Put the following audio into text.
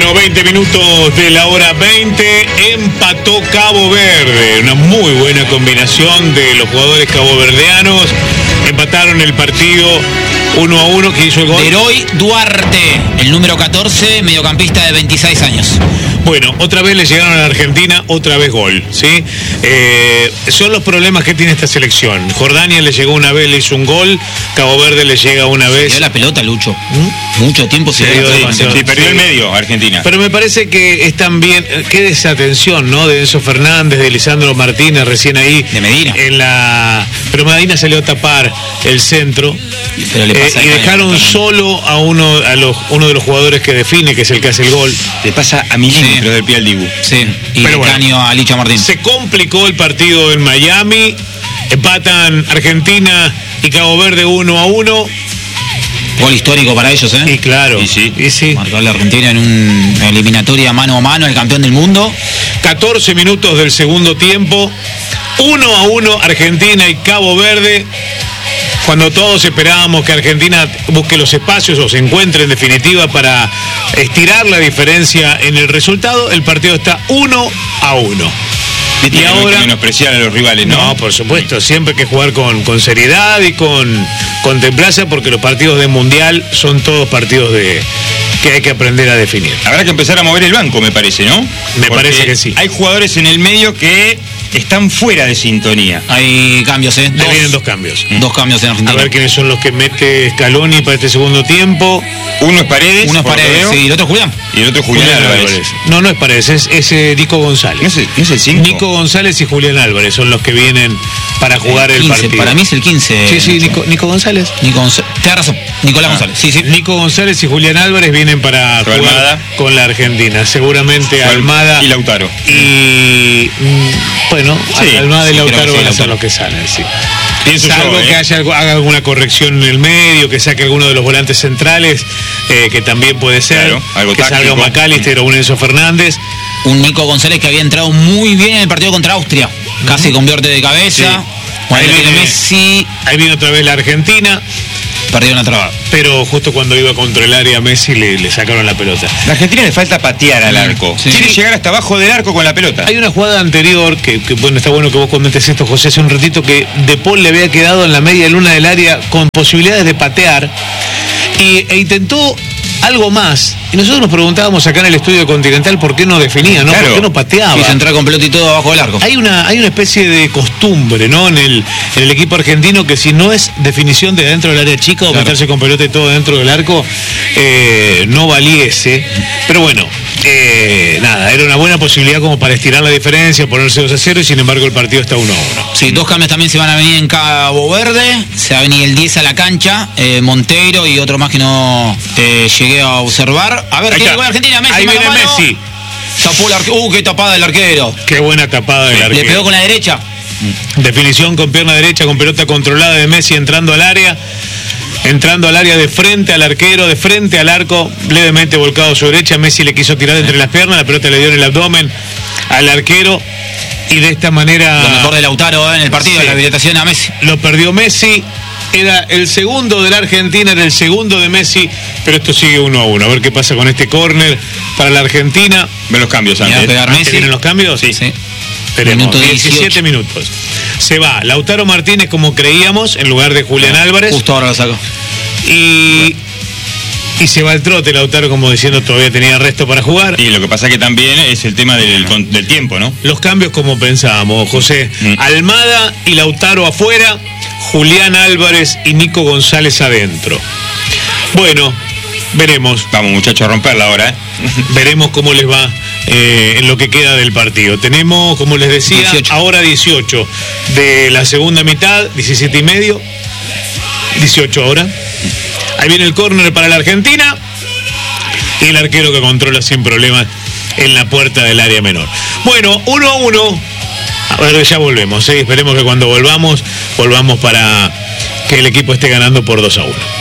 Bueno, 20 minutos de la hora 20, empató Cabo Verde, una muy buena combinación de los jugadores caboverdianos, empataron el partido 1-1, que hizo el gol. Leroy Duarte, el número 14, mediocampista de 26 años. Bueno, otra vez le llegaron a la Argentina, otra vez gol, ¿sí? Son los problemas que tiene esta selección. Jordania le llegó una vez, le hizo un gol, Cabo Verde le llega una vez. Se dio la pelota, Lucho. Mucho tiempo se dio la pelota. Sí, perdió el medio Argentina. Pero me parece que están bien, qué desatención, ¿no? De Enzo Fernández, de Lisandro Martínez, recién ahí. De Medina. Pero Medina salió a tapar el centro. Pero le pasa y dejaron solo a uno de los jugadores que define, que es el que hace el gol. Le pasa a milímetros del pie al Dibu. Sí, y pero el caño a Licha Martín. Se complicó el partido en Miami, empatan Argentina y Cabo Verde 1-1. Gol histórico para ellos, ¿eh? Y claro, y sí. Marcó la Argentina en una eliminatoria mano a mano, el campeón del mundo. 14 minutos del segundo tiempo, 1-1 Argentina y Cabo Verde. Cuando todos esperábamos que Argentina busque los espacios o se encuentre en definitiva para estirar la diferencia en el resultado, el partido está 1-1. Y ahora menospreciar a los rivales, ¿no? No, por supuesto, siempre hay que jugar con seriedad y con templanza, porque los partidos de Mundial son todos partidos que hay que aprender a definir. Habrá que empezar a mover el banco, me parece, ¿no? Me parece que sí. Hay jugadores en el medio que están fuera de sintonía. Hay cambios, ¿eh? Vienen dos cambios. Dos cambios en Argentina. A ver quiénes son los que mete Scaloni para este segundo tiempo. Uno es Paredes. Sí, y el otro Julián. Y el otro es Julián Álvarez. No es Paredes, es Nico González. ¿No es el 5? Nico González y Julián Álvarez son los que vienen para jugar el 15, partido. Para mí es el 15. Sí, Nico González. Tienes razón, Nicolás González. Sí. Nico González y Julián Álvarez vienen para jugar Almada con la Argentina. Seguramente Almada y Lautaro. Y bueno, sí, Almada y Lautaro van a ser Lautaro los que salen, sí. Pienso Salvo yo, que haga alguna corrección en el medio, que saque alguno de los volantes centrales, que también puede ser, claro, algo que táctico. salga un McAllister o un Enzo Fernández. Un Nico González que había entrado muy bien en el partido contra Austria. Casi convierte de cabeza. Sí. Bueno, Ahí viene Messi. Ahí viene otra vez la Argentina. Perdió una traba. Pero justo cuando iba contra el área Messi le sacaron la pelota. La Argentina le falta patear al arco. Sí. Quiere llegar hasta abajo del arco con la pelota. Hay una jugada anterior que bueno, está bueno que vos comentes esto, José, hace un ratito, que De Paul le había quedado en la media luna del área con posibilidades de patear e intentó algo más. Y nosotros nos preguntábamos acá en el estudio Continental por qué no definía, ¿no? Claro. ¿Por qué no pateaba? Quiso entrar con pelota y todo abajo del arco. Hay una especie de costumbre, ¿no? En el equipo argentino, que si no es definición de dentro del área chica o meterse con pelota y todo dentro del arco, no valiese. Pero bueno, nada, era una buena posibilidad como para estirar la diferencia, ponerse 2-0, y sin embargo el partido está 1-1. Sí, dos cambios también se van a venir en Cabo Verde. Se va a venir el 10 a la cancha, Montero y otro más que no llegué a observar. A ver, ¿qué gol Argentina? Messi, ahí mano viene a mano. Messi. Tapó el arquero. Qué tapada del arquero. Qué buena tapada del arquero. Le pegó con la derecha. Definición con pierna derecha, con pelota controlada de Messi entrando al área. Entrando al área de frente al arquero, de frente al arco, levemente volcado a su derecha. Messi le quiso tirar entre las piernas, la pelota le dio en el abdomen al arquero. Y de esta manera... Lo mejor de Lautaro en el partido, Sí. la habilitación a Messi. Lo perdió Messi. Era el segundo de la Argentina, era el segundo de Messi, pero esto sigue 1-1. A ver qué pasa con este córner para la Argentina. Ven los cambios Mirá, antes. pegar ¿Antes Messi. vienen los cambios? Sí. Tenemos Minuto 17 18. minutos. Se va Lautaro Martínez, como creíamos, en lugar de Julián Álvarez. Justo ahora lo saco. Y se va el trote Lautaro, como diciendo todavía tenía resto para jugar. Y lo que pasa que también es el tema del tiempo, ¿no? Los cambios como pensábamos, José. Almada y Lautaro afuera, Julián Álvarez y Nico González adentro. Bueno, veremos. Vamos, muchachos, a romperla ahora, ¿eh? Veremos cómo les va en lo que queda del partido. Tenemos, como les decía, 18. ahora 18 de la segunda mitad, 17:30, 18 ahora. Ahí viene el córner para la Argentina y el arquero que controla sin problemas en la puerta del área menor. Bueno, 1-1. A ver, ya volvemos, ¿eh? Esperemos que cuando volvamos para que el equipo esté ganando por 2-1.